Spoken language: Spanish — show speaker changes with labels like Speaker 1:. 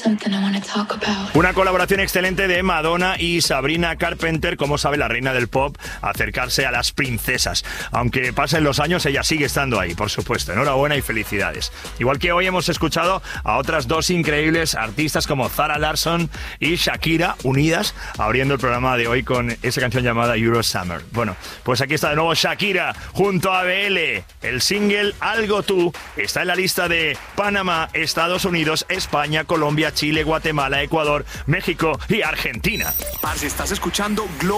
Speaker 1: Una colaboración excelente de Madonna y Sabrina Carpenter, como sabe la reina del pop acercarse a las princesas. Aunque pasen los años, ella sigue estando ahí, por supuesto. Enhorabuena y felicidades. Igual que hoy hemos escuchado a otras dos increíbles artistas como Zara Larsson y Shakira, unidas, abriendo el programa de hoy con esa canción llamada Euro Summer. Bueno, pues aquí está de nuevo Shakira junto a BL. El single Algo Tú está en la lista de Panamá, Estados Unidos, España, Colombia, Chile, Guatemala, Ecuador, México y Argentina.
Speaker 2: Parce, estás escuchando